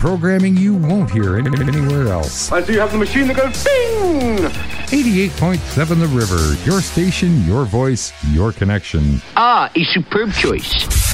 Programming you won't hear anywhere else. I see you have the machine that goes bing! 88.7 The River, your station, your voice, your connection. Ah, a superb choice.